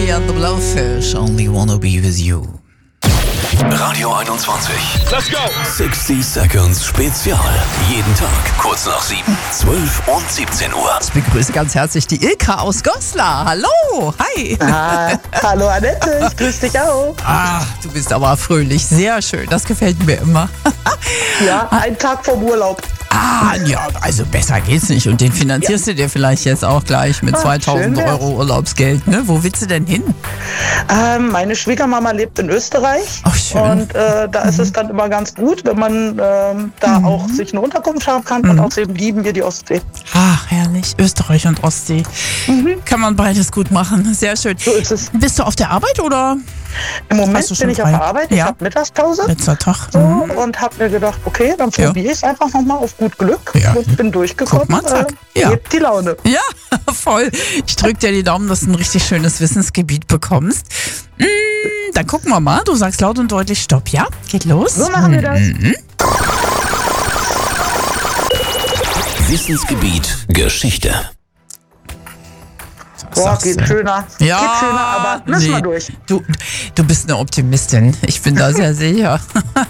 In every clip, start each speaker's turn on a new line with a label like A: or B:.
A: Nelly and the Blowfish, Only Wanna Be With You.
B: Radio 21.
C: Let's go!
B: 60 Seconds Spezial. Jeden Tag, kurz nach 7, 12 und 17 Uhr.
A: Ich begrüße ganz herzlich die Ilka aus Goslar. Hallo, hi.
D: Hallo Annette, ich grüße dich auch.
A: Du bist aber fröhlich. Sehr schön, das gefällt mir immer.
D: Ja, ein Tag vom Urlaub.
A: Ja, also besser geht's nicht. Und den finanzierst du dir vielleicht jetzt auch gleich mit 2000
D: schön
A: Euro Urlaubsgeld, ne? Wo willst du denn hin?
D: Meine Schwiegermama lebt in Österreich.
A: Ach, schön.
D: Und da ist es dann immer ganz gut, wenn man da auch sich eine Unterkunft haben kann. Und außerdem lieben wir die Ostsee.
A: Herrlich. Österreich und Ostsee. Kann man beides gut machen. Sehr schön.
D: So ist es.
A: Bist du auf der Arbeit oder?
D: Im Moment
A: Hast du schon
D: bin ich
A: frei?
D: auf der Arbeit, ich
A: Ja.
D: habe Mittagspause.
A: Letzter Tag.
D: So, und habe mir gedacht, okay, dann probiere ich es einfach nochmal auf gut Glück.
A: Ja.
D: Und bin durchgekommen.
A: Guck mal, zack. Ja.
D: Hebt die Laune.
A: Ja, voll. Ich drücke dir die Daumen, dass du ein richtig schönes Wissensgebiet bekommst. Dann gucken wir mal. Du sagst laut und deutlich Stopp, ja? Geht los.
D: So machen wir das.
B: Wissensgebiet Geschichte.
A: Was
D: Boah,
A: sagst
D: geht
A: du?
D: schöner.
A: Ja,
D: Geht schöner, aber müssen wir durch.
A: Du bist eine Optimistin. Ich bin da sehr sicher.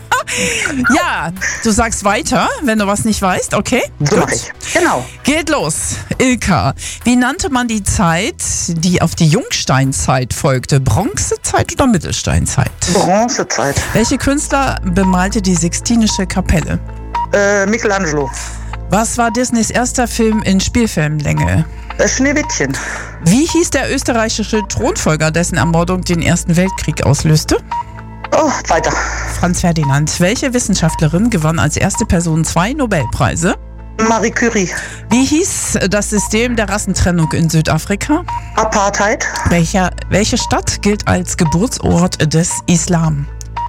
A: Ja, du sagst weiter, wenn du was nicht weißt, okay?
D: So mach ich. Genau.
A: Geht los. Ilka, wie nannte man die Zeit, die auf die Jungsteinzeit folgte? Bronzezeit oder Mittelsteinzeit?
D: Bronzezeit.
A: Welche Künstler bemalte die Sixtinische Kapelle?
D: Michelangelo.
A: Was war Disneys erster Film in Spielfilmlänge?
D: Schneewittchen.
A: Wie hieß der österreichische Thronfolger, dessen Ermordung den Ersten Weltkrieg auslöste?
D: Oh, weiter.
A: Franz Ferdinand. Welche Wissenschaftlerin gewann als erste Person 2 Nobelpreise?
D: Marie Curie.
A: Wie hieß das System der Rassentrennung in Südafrika?
D: Apartheid.
A: Welche Stadt gilt als Geburtsort des Islam?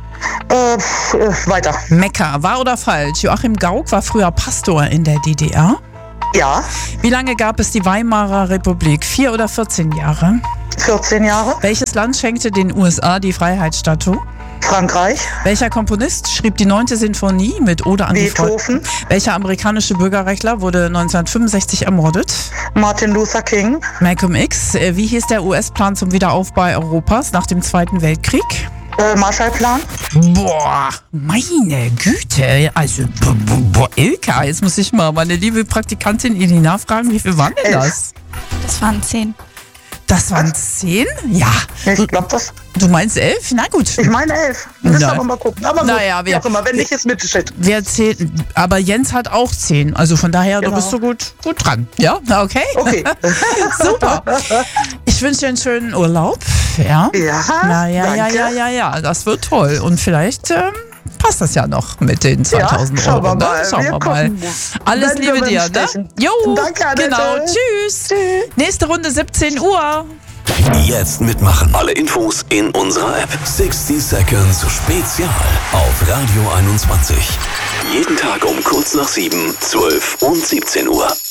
D: Weiter.
A: Mekka. Wahr oder falsch? Joachim Gauck war früher Pastor in der DDR.
D: Ja.
A: Wie lange gab es die Weimarer Republik? 4 oder 14 Jahre?
D: 14 Jahre.
A: Welches Land schenkte den USA die Freiheitsstatue?
D: Frankreich.
A: Welcher Komponist schrieb die 9. Sinfonie mit Ode an die
D: Beethoven.
A: Freude? Welcher amerikanische Bürgerrechtler wurde 1965 ermordet?
D: Martin Luther King.
A: Malcolm X. Wie hieß der US-Plan zum Wiederaufbau Europas nach dem Zweiten Weltkrieg?
D: Marshallplan.
A: Boah, meine Güte. Also, Ilka, jetzt muss ich mal meine liebe Praktikantin Elina fragen, wie viel waren denn
D: 11.
A: das?
E: Das waren 10.
A: Das waren 10? Ja.
D: Ich glaube das.
A: Du meinst 11? Na gut.
D: Ich meine 11. Müssen
A: Na.
D: aber mal gucken. Aber gut,
A: Naja,
D: wie auch immer, wenn nicht, ist Mittelschritt.
A: Wer zählt? Aber Jens hat auch 10. Also von daher,
D: Genau.
A: du bist so gut dran. Ja, okay?
D: Okay.
A: Super. Ich wünsche dir einen schönen Urlaub. Ja.
D: Ja, danke.
A: Ja. Das wird toll. Und vielleicht passt das ja noch mit den 2000
D: Ja, schauen
A: Euro.
D: wir mal.
A: Schauen
D: Wir
A: wir mal.
D: gucken.
A: Alles
D: Wenn
A: Liebe
D: wir
A: dir.
D: uns
A: Ne?
D: stechen.
A: Jo,
D: Danke, Annette.
A: genau. Tschüss. Nächste Runde 17 Uhr.
B: Jetzt mitmachen. Alle Infos in unserer App. 60 Seconds Spezial auf Radio 21. Jeden Tag um kurz nach 7, 12 und 17 Uhr.